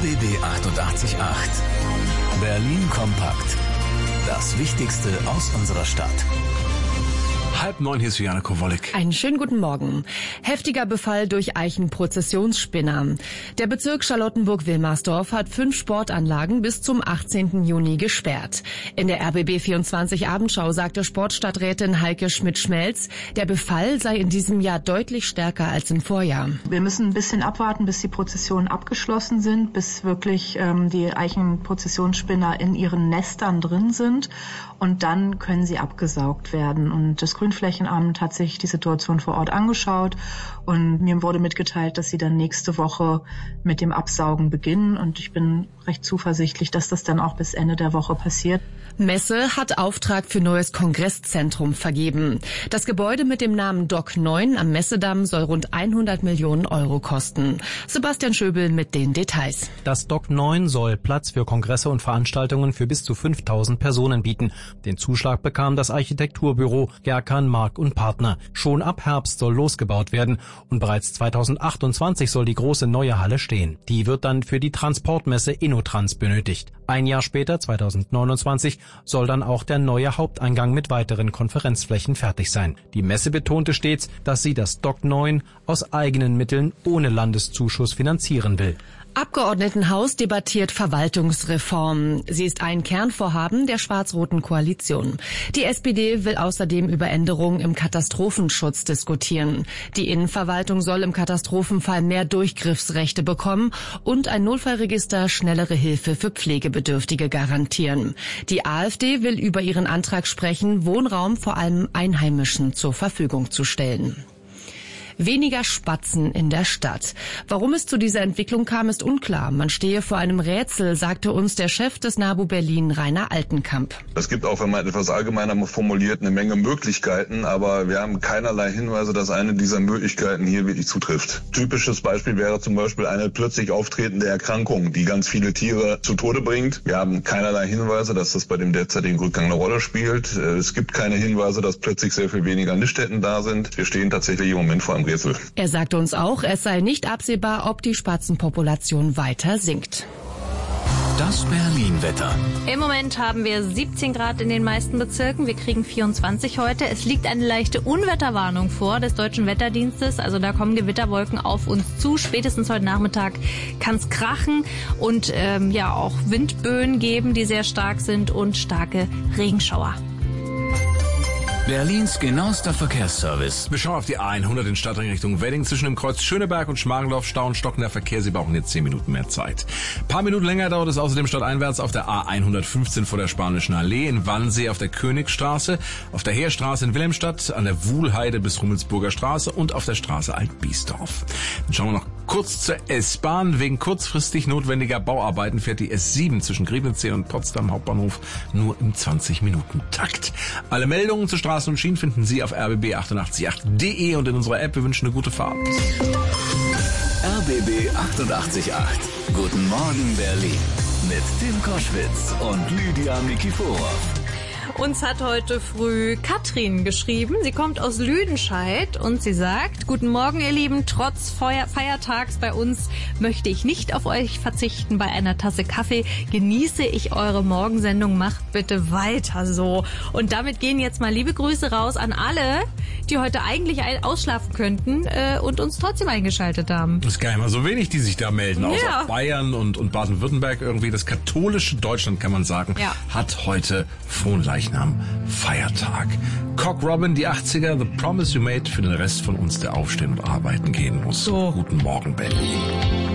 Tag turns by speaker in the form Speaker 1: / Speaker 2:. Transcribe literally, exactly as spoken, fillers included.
Speaker 1: B B achtundachtzig Komma acht. Berlin kompakt. Das Wichtigste aus unserer Stadt.
Speaker 2: Halb neun, hier ist Juliane Kowolek.
Speaker 3: Einen schönen guten Morgen. Heftiger Befall durch Eichenprozessionsspinner. Der Bezirk Charlottenburg-Wilmersdorf hat fünf Sportanlagen bis zum achtzehnten Juni gesperrt. In der R B B vierundzwanzig Abendschau sagte Sportstadträtin Heike Schmidt-Schmelz, der Befall sei in diesem Jahr deutlich stärker als im Vorjahr.
Speaker 4: Wir müssen ein bisschen abwarten, bis die Prozessionen abgeschlossen sind, bis wirklich ähm, die Eichenprozessionsspinner in ihren Nestern drin sind. Und dann können sie abgesaugt werden. Und das Grünflächenamt hat sich die Situation vor Ort angeschaut und mir wurde mitgeteilt, dass sie dann nächste Woche mit dem Absaugen beginnen. Und ich bin recht zuversichtlich, dass das dann auch bis Ende der Woche passiert.
Speaker 3: Messe hat Auftrag für neues Kongresszentrum vergeben. Das Gebäude mit dem Namen Dock neun am Messedamm soll rund hundert Millionen Euro kosten. Sebastian Schöbel mit den Details.
Speaker 5: Das Dock neun soll Platz für Kongresse und Veranstaltungen für bis zu fünftausend Personen bieten. Den Zuschlag bekam das Architekturbüro Gerkan, Mark und Partner. Schon ab Herbst soll losgebaut werden und bereits zweitausendachtundzwanzig soll die große neue Halle stehen. Die wird dann für die Transportmesse InnoTrans benötigt. Ein Jahr später, zweitausendneunundzwanzig, soll dann auch der neue Haupteingang mit weiteren Konferenzflächen fertig sein. Die Messe betonte stets, dass sie das Dock neun aus eigenen Mitteln ohne Landeszuschuss finanzieren will.
Speaker 3: Abgeordnetenhaus debattiert Verwaltungsreform. Sie ist ein Kernvorhaben der schwarz-roten Koalition. Die S P D will außerdem über Änderungen im Katastrophenschutz diskutieren. Die Innenverwaltung soll im Katastrophenfall mehr Durchgriffsrechte bekommen und ein Notfallregister schnellere Hilfe für Pflegebedürftige garantieren. Die AfD will über ihren Antrag sprechen, Wohnraum vor allem Einheimischen zur Verfügung zu stellen. Weniger Spatzen in der Stadt. Warum es zu dieser Entwicklung kam, ist unklar. Man stehe vor einem Rätsel, sagte uns der Chef des NABU Berlin, Rainer Altenkamp.
Speaker 6: Es gibt auch, wenn man etwas allgemeiner formuliert, eine Menge Möglichkeiten, aber wir haben keinerlei Hinweise, dass eine dieser Möglichkeiten hier wirklich zutrifft. Typisches Beispiel wäre zum Beispiel eine plötzlich auftretende Erkrankung, die ganz viele Tiere zu Tode bringt. Wir haben keinerlei Hinweise, dass das bei dem derzeitigen Rückgang eine Rolle spielt. Es gibt keine Hinweise, dass plötzlich sehr viel weniger Niststätten da sind. Wir stehen tatsächlich im Moment vor einem Rätsel.
Speaker 3: Er sagte uns auch, es sei nicht absehbar, ob die Spatzenpopulation weiter sinkt.
Speaker 1: Das Berlin-Wetter.
Speaker 7: Im Moment haben wir siebzehn Grad in den meisten Bezirken. Wir kriegen vierundzwanzig heute. Es liegt eine leichte Unwetterwarnung vor des Deutschen Wetterdienstes. Also da kommen Gewitterwolken auf uns zu. Spätestens heute Nachmittag kann es krachen und ähm, ja auch Windböen geben, die sehr stark sind und starke Regenschauer.
Speaker 1: Berlins genauester Verkehrsservice.
Speaker 2: Wir schauen auf die A hundert in Stadtring Richtung Wedding. Zwischen dem Kreuz Schöneberg und Schmargendorf stauen stockender Verkehr. Sie brauchen jetzt zehn Minuten mehr Zeit. Ein paar Minuten länger dauert es außerdem stadteinwärts auf der A hundertfünfzehn vor der Spanischen Allee, in Wannsee auf der Königstraße, auf der Heerstraße in Wilhelmstadt, an der Wuhlheide bis Rummelsburger Straße und auf der Straße Alt-Biesdorf. Dann schauen wir noch kurz zur S-Bahn. Wegen kurzfristig notwendiger Bauarbeiten fährt die S sieben zwischen Griebnitzsee und Potsdam Hauptbahnhof nur im zwanzig Minuten Takt. Alle Meldungen zu Straßen und Schienen finden Sie auf r b b achtundachtzig Komma acht punkt d e und in unserer App. Wir wünschen eine gute Fahrt.
Speaker 1: R B B achtundachtzig Komma acht. Guten Morgen Berlin. Mit Tim Koschwitz und Lydia Nikiforov.
Speaker 7: Uns hat heute früh Katrin geschrieben. Sie kommt aus Lüdenscheid und sie sagt: Guten Morgen, ihr Lieben. Trotz Feuer- Feiertags bei uns möchte ich nicht auf euch verzichten. Bei einer Tasse Kaffee genieße ich eure Morgensendung. Macht bitte weiter so. Und damit gehen jetzt mal liebe Grüße raus an alle, die heute eigentlich ausschlafen könnten äh, und uns trotzdem eingeschaltet haben.
Speaker 2: Das ist gar nicht mal so wenig, die sich da melden. Außer
Speaker 7: Ja.
Speaker 2: Bayern und, und Baden-Württemberg irgendwie. Das katholische Deutschland, kann man sagen,
Speaker 7: Ja.
Speaker 2: hat heute Fronleichnam Feiertag. Cock Robin, die achtziger, The Promise You Made, für den Rest von uns, der aufstehen und arbeiten gehen muss.
Speaker 7: So.
Speaker 2: Guten Morgen, Berlin.